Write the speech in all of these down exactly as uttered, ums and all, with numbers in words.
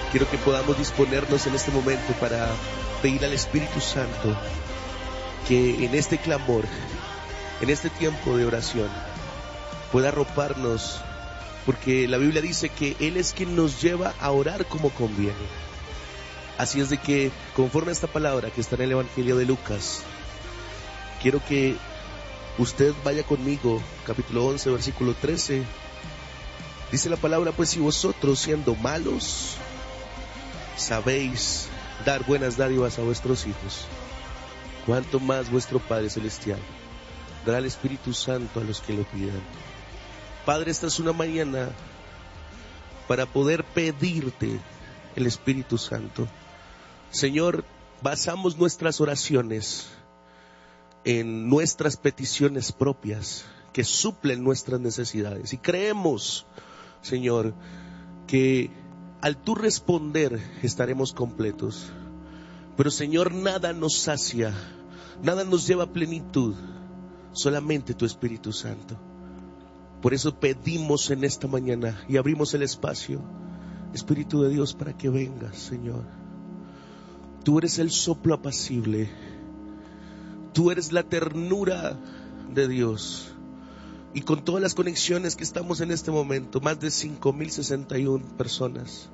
Quiero que podamos disponernos en este momento para pedir al Espíritu Santo que en este clamor, en este tiempo de oración, pueda arroparnos, porque la Biblia dice que Él es quien nos lleva a orar como conviene. Así es de que, conforme a esta palabra que está en el Evangelio de Lucas, quiero que usted vaya conmigo, capítulo once, versículo trece. Dice la palabra: pues si vosotros, siendo malos, sabéis dar buenas dádivas a vuestros hijos, cuánto más vuestro Padre Celestial dará el Espíritu Santo a los que lo pidan. Padre, esta es una mañana para poder pedirte el Espíritu Santo. Señor, basamos nuestras oraciones en nuestras peticiones propias que suplen nuestras necesidades, y creemos, Señor, que al tú responder estaremos completos. Pero, Señor, nada nos sacia, nada nos lleva a plenitud, solamente tu Espíritu Santo. Por eso pedimos en esta mañana y abrimos el espacio, Espíritu de Dios, para que vengas, Señor. Tú eres el soplo apacible, tú eres la ternura de Dios. Y con todas las conexiones que estamos en este momento, más de cinco mil sesenta y una personas,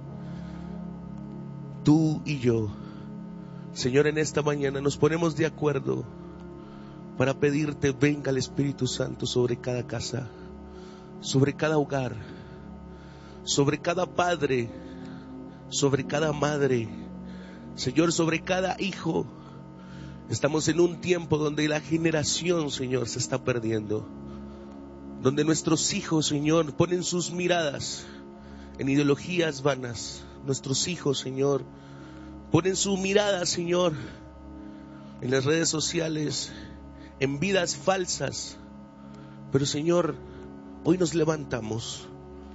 tú y yo, Señor, en esta mañana nos ponemos de acuerdo para pedirte: venga el Espíritu Santo sobre cada casa, sobre cada hogar, sobre cada padre, sobre cada madre, Señor, sobre cada hijo. Estamos en un tiempo donde la generación, Señor, se está perdiendo, donde nuestros hijos, Señor, ponen sus miradas en ideologías vanas. Nuestros hijos, Señor, ponen su mirada, Señor, en las redes sociales, en vidas falsas. Pero, Señor, hoy nos levantamos.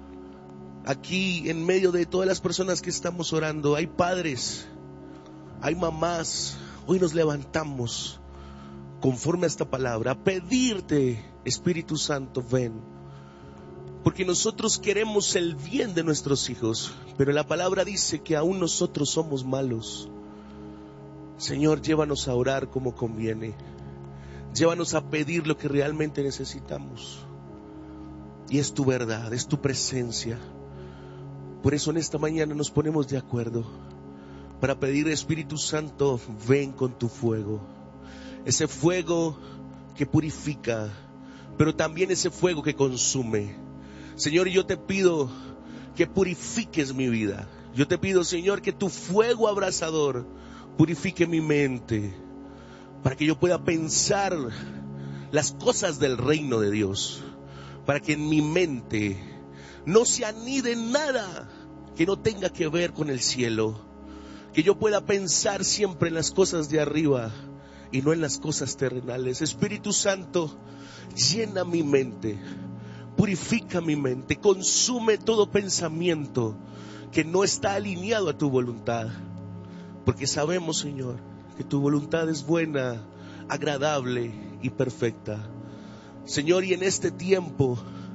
Aquí, en medio de todas las personas que estamos orando, hay padres, hay mamás. Hoy nos levantamos conforme a esta palabra, a pedirte: Espíritu Santo, ven. Porque nosotros queremos el bien de nuestros hijos, pero la palabra dice que aún nosotros somos malos. Señor, llévanos a orar como conviene. Llévanos a pedir lo que realmente necesitamos. Y es tu verdad, es tu presencia. Por eso en esta mañana nos ponemos de acuerdo para pedir: Espíritu Santo, ven con tu fuego. Ese fuego que purifica, pero también ese fuego que consume. Señor, yo te pido que purifiques mi vida. Yo te pido, Señor, que tu fuego abrasador purifique mi mente, para que yo pueda pensar las cosas del reino de Dios, para que en mi mente no se anide nada que no tenga que ver con el cielo, que yo pueda pensar siempre en las cosas de arriba y no en las cosas terrenales. Espíritu Santo, llena mi mente, purifica mi mente, consume todo pensamiento que no está alineado a tu voluntad, porque sabemos, Señor, que tu voluntad es buena, agradable y perfecta. Señor, y en este tiempo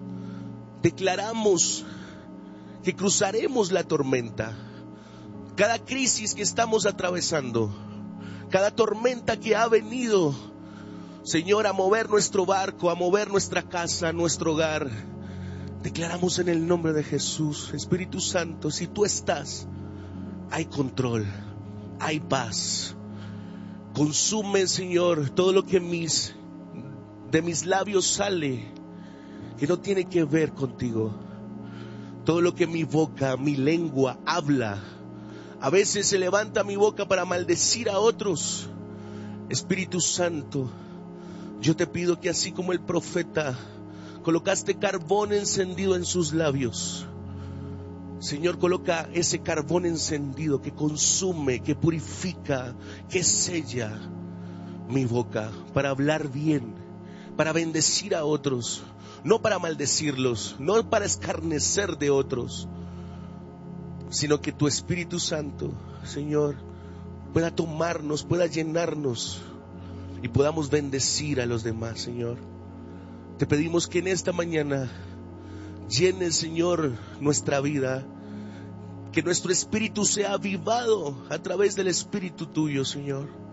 declaramos que cruzaremos la tormenta. Cada crisis que estamos atravesando, cada tormenta que ha venido, Señor, a mover nuestro barco, a mover nuestra casa, nuestro hogar, declaramos en el nombre de Jesús: Espíritu Santo, si tú estás, hay control, hay paz. Consume, Señor, todo lo que mis, de mis labios sale, que no tiene que ver contigo. Todo lo que mi boca, mi lengua habla. A veces se levanta mi boca para maldecir a otros. Espíritu Santo, yo te pido que así como el profeta colocaste carbón encendido en sus labios, Señor, coloca ese carbón encendido que consume, que purifica, que sella mi boca para hablar bien, para bendecir a otros, no para maldecirlos, no para escarnecer de otros, sino que tu Espíritu Santo, Señor, pueda tomarnos, pueda llenarnos y podamos bendecir a los demás, Señor. Te pedimos que en esta mañana llenes, Señor, nuestra vida Que nuestro espíritu sea avivado a través del espíritu tuyo, Señor.